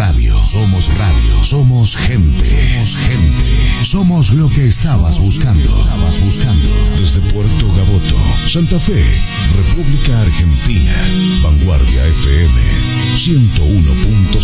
radio, somos radio, somos gente, somos gente, somos lo que estabas buscando. Desde Puerto Gaboto, Santa Fe, República Argentina, Vanguardia FM 101.5.